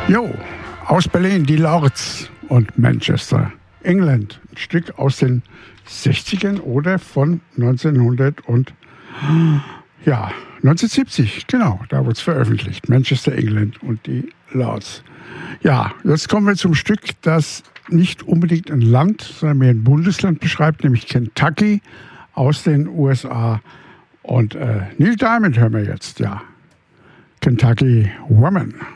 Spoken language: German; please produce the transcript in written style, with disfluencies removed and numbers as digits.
Jo, aus Berlin die Lords und Manchester, England. Ein Stück aus den 60ern oder von 1970, genau, da wurde es veröffentlicht. Manchester, England und die Lords. Ja, jetzt kommen wir zum Stück, das nicht unbedingt ein Land, sondern mehr ein Bundesland beschreibt, nämlich Kentucky aus den USA. Und Neil Diamond hören wir jetzt, ja. Kentucky Woman.